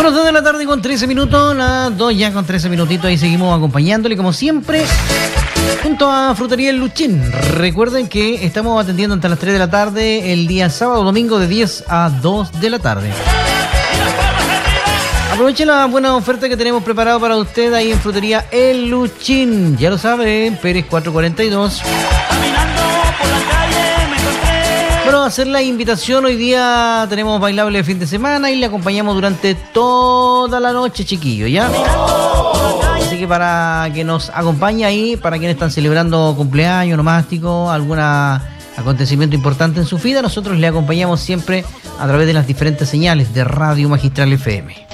Las 2 de la tarde con 13 minutos, las 2 ya con 13 minutitos, ahí seguimos acompañándole como siempre junto a Frutería El Luchín. Recuerden que estamos atendiendo hasta las 3 de la tarde el día sábado, domingo de 10 a 2 de la tarde. Aproveche la buena oferta que tenemos preparado para usted ahí en Frutería El Luchín. Ya lo sabe, Pérez 442. Bueno, hacer la invitación, hoy día tenemos bailable de fin de semana y le acompañamos durante toda la noche, chiquillos, ¿ya? Así que para que nos acompañe ahí, para quienes están celebrando cumpleaños, nomástico, algún acontecimiento importante en su vida, nosotros le acompañamos siempre a través de las diferentes señales de Radio Magistral FM.